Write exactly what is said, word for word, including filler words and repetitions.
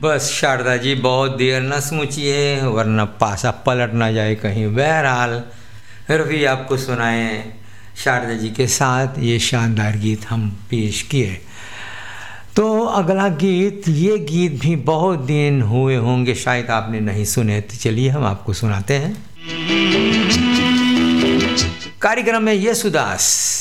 बस शारदा जी बहुत देर न सोचिए वरना पासा पलट ना जाए कहीं। बहरहाल रफ़ी आपको सुनाए शारदा जी के साथ ये शानदार गीत हम पेश किए। तो अगला गीत, ये गीत भी बहुत दिन हुए होंगे शायद आपने नहीं सुने, तो चलिए हम आपको सुनाते हैं। कार्यक्रम में येसुदास